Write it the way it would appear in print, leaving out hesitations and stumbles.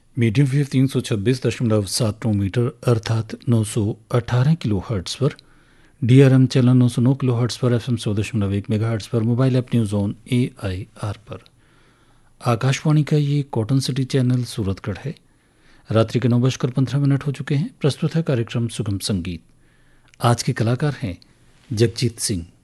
Medium wave 326.79 metre अर्थात 918 kilo hertz पर, DRM channel 909 kilo hertz पर, FM 100.1 मेगा हर्ट्स पर, mobile app news on AIR पर। आकाशवाणी का ये कॉटन सिटी चैनल सूरतगढ़ है। रात्रि के 9:15 हो चुके हैं। प्रस्तुत है कार्यक्रम सुगम संगीत। आज के कलाकार हैं जगजीत सिंह।